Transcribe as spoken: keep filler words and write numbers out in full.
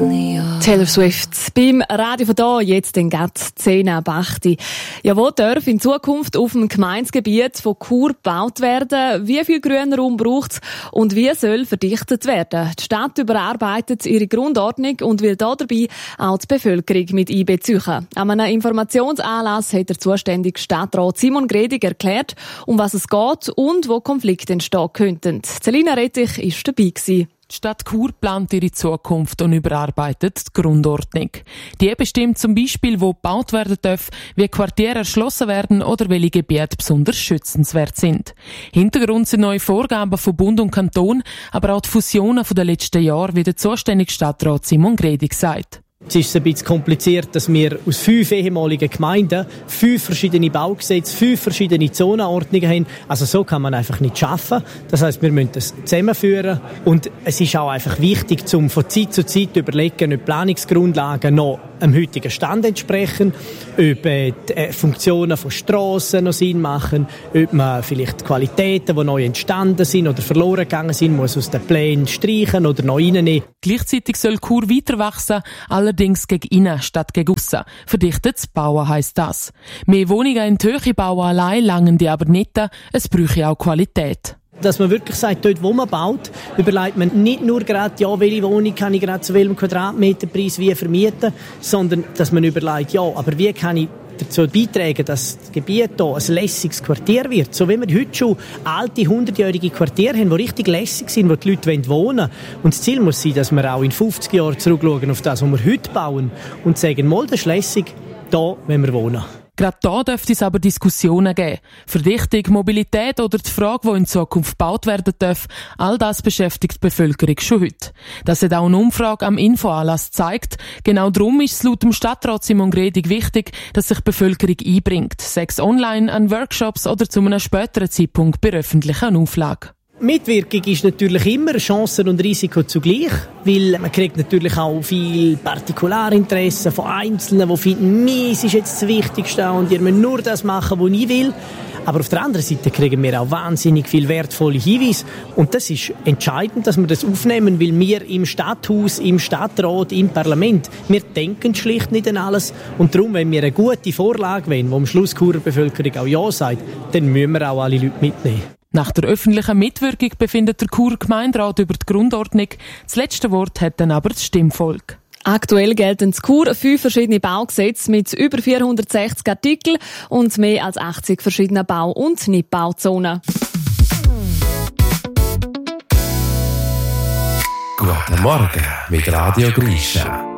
Taylor Swift beim Radio von da, jetzt in Gatt zehn ab acht. Ja, wo darf in Zukunft auf dem Gemeindegebiet von Chur gebaut werden? Wie viel Grünraum braucht es und wie soll verdichtet werden? Die Stadt überarbeitet ihre Grundordnung und will da dabei auch die Bevölkerung mit einbeziehen. An einem Informationsanlass hat der zuständige Stadtrat Simon Gredig erklärt, um was es geht und wo Konflikte entstehen könnten. Celina Rettich war dabei gewesen. Die Stadt Chur plant ihre Zukunft und überarbeitet die Grundordnung. Die bestimmt zum Beispiel, wo gebaut werden darf, wie Quartiere erschlossen werden oder welche Gebiete besonders schützenswert sind. Hintergrund sind neue Vorgaben von Bund und Kanton, aber auch die Fusionen der letzten Jahre, wie der zuständige Stadtrat Simon Gredig sagt. Es ist ein bisschen kompliziert, dass wir aus fünf ehemaligen Gemeinden fünf verschiedene Baugesetze, fünf verschiedene Zonenordnungen haben. Also so kann man einfach nicht schaffen. Das heisst, wir müssen das zusammenführen. Und es ist auch einfach wichtig, um von Zeit zu Zeit zu überlegen, ob die Planungsgrundlagen noch dem heutigen Stand entsprechen, ob die Funktionen von Strassen noch Sinn machen, ob man vielleicht die Qualitäten, die neu entstanden sind oder verloren gegangen sind, muss aus den Plänen streichen oder neu reinnehmen. Gleichzeitig soll Chur weiter wachsen, allerdings gegen innen statt gegen aussen. Verdichtetes Bauen heisst das. Mehr Wohnungen in die Höhe bauen allein langen die aber nicht, es bräuchte auch Qualität. Dass man wirklich sagt, dort wo man baut, überlegt man nicht nur gerade, ja, welche Wohnung kann ich gerade zu welchem Quadratmeterpreis wie vermieten, sondern dass man überlegt, ja, aber wie kann ich dazu beitragen, dass das Gebiet hier ein lässiges Quartier wird. So wie wir heute schon alte, hundertjährige Quartiere haben, die richtig lässig sind, wo die Leute wohnen wollen. Und das Ziel muss sein, dass wir auch in fünfzig Jahren zurückschauen auf das, was wir heute bauen und sagen, mal, das ist lässig, da wollen wir wohnen. Gerade da dürfte es aber Diskussionen geben. Verdichtung, Mobilität oder die Frage, wo in Zukunft gebaut werden darf, all das beschäftigt die Bevölkerung schon heute. Das hat auch eine Umfrage am Infoanlass gezeigt. Genau darum ist es laut dem Stadtrat Simon Gredig wichtig, dass sich die Bevölkerung einbringt, sei es online, an Workshops oder zu einem späteren Zeitpunkt bei öffentlichen Auflagen. Mitwirkung ist natürlich immer Chancen und Risiko zugleich, weil man kriegt natürlich auch viel Partikularinteressen von Einzelnen, die finden, mir ist jetzt das Wichtigste und ihr müsst nur das machen, was ich will. Aber auf der anderen Seite kriegen wir auch wahnsinnig viel wertvolle Hinweise und das ist entscheidend, dass wir das aufnehmen, weil wir im Stadthaus, im Stadtrat, im Parlament, wir denken schlicht nicht an alles und darum, wenn wir eine gute Vorlage wollen, wo am Schluss die Churer Bevölkerung auch Ja sagt, dann müssen wir auch alle Leute mitnehmen. Nach der öffentlichen Mitwirkung befindet der Churer Gemeinderat über die Grundordnung. Das letzte Wort hat dann aber das Stimmvolk. Aktuell gelten in Chur fünf verschiedene Baugesetze mit über vierhundertsechzig Artikeln und mehr als achtzig verschiedene Bau- und Nichtbauzonen. Guten Morgen mit Radio Grisha.